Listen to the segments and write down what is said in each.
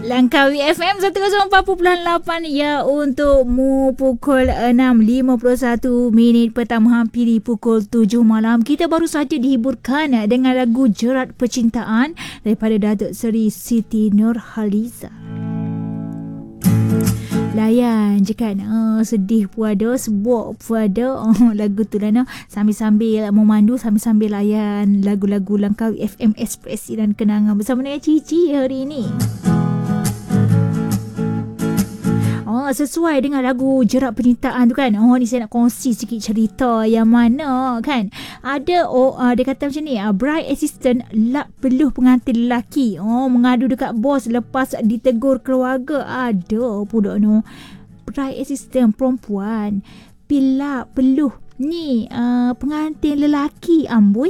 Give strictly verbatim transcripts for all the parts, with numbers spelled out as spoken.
Langkawi F M seratus empat puluh lapan ya untukmu pukul enam lima puluh satu minit petang menghampiri pukul tujuh malam. Kita baru saja dihiburkan dengan lagu Jerat Percintaan daripada Datuk Seri Siti Nurhaliza. Layan je kan, uh, sedih pun ada, sebuah pun ada, uh, lagu tu lah no. Sambil-sambil memandu, sambil-sambil layan lagu-lagu Langkawi F M Ekspresi dan Kenangan bersama dengan Cici hari ini. Oh, sesuai dengan lagu Jerat Percintaan tu kan. Oh, ni saya nak kongsi sikit cerita yang mana kan. Ada oh uh, dia kata macam ni, uh, bride assistant lap peluh pengantin lelaki. Oh, mengadu dekat bos lepas ditegur keluarga. Ada pula no. Bride assistant perempuan pilap peluh ni uh, pengantin lelaki amboi.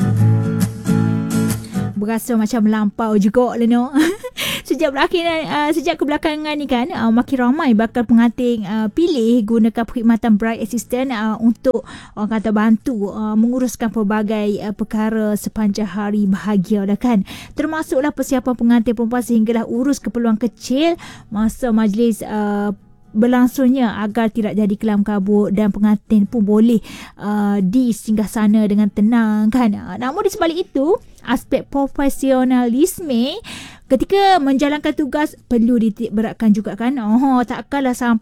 Berasa macam melampau juga lah no. Sejak belakangan uh, sejak kebelakangan ni kan uh, makin ramai bakal pengantin uh, pilih gunakan perkhidmatan bride assistant uh, untuk orang kata bantu uh, menguruskan pelbagai uh, perkara sepanjang hari bahagia dah kan. Termasuklah persiapan pengantin perempuan sehinggalah urus keperluan kecil masa majlis uh, berlangsungnya agar tidak jadi kelam kabut dan pengantin pun boleh uh, disinggah sana dengan tenang kan. Uh, namun di sebalik itu, aspek profesionalisme ketika menjalankan tugas perlu dititik beratkan juga kan. Oh, takkanlah sampai